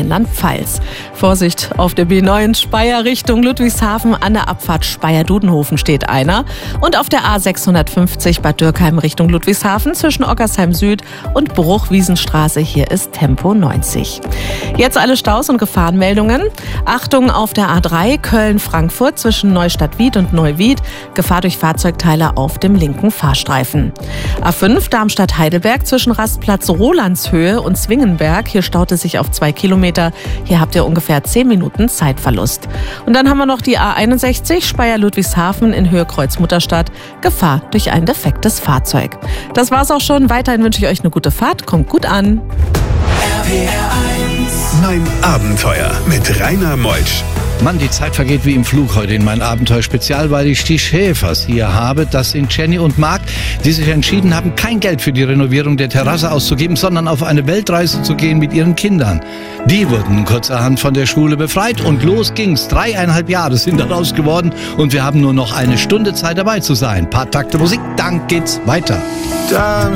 Rheinland-Pfalz. Vorsicht auf der B9 Speyer Richtung Ludwigshafen. An der Abfahrt Speyer-Dudenhofen steht einer. Und auf der A650 Bad Dürkheim Richtung Ludwigshafen zwischen Ockersheim Süd und Bruchwiesenstraße. Hier ist Tempo 90. Jetzt alle Staus und Gefahrenmeldungen. Achtung auf der A3 Köln-Frankfurt zwischen Neustadt-Wied und Neuwied. Gefahr durch Fahrzeugteile auf dem linken Fahrstreifen. A5 Darmstadt-Heidelberg zwischen Rastplatz Rolandshöhe und Zwingenberg. Hier staut es sich auf 2 Kilometer. Hier habt ihr ungefähr 10 Minuten Zeitverlust. Und dann haben wir noch die A61 Speyer-Ludwigshafen in Höhe Kreuz-Mutterstadt. Gefahr durch ein defektes Fahrzeug. Das war's auch schon. Weiterhin wünsche ich euch eine gute Fahrt. Kommt gut an. Mein Abenteuer mit Rainer Meutsch. Mann, die Zeit vergeht wie im Flug heute in mein Abenteuer-Spezial, weil ich die Schäfers hier habe. Das sind Jenny und Marc, die sich entschieden haben, kein Geld für die Renovierung der Terrasse auszugeben, sondern auf eine Weltreise zu gehen mit ihren Kindern. Die wurden kurzerhand von der Schule befreit und los ging's. 3,5 Jahre sind daraus geworden und wir haben nur noch eine Stunde Zeit dabei zu sein. Ein paar Takte Musik, dann geht's weiter. Da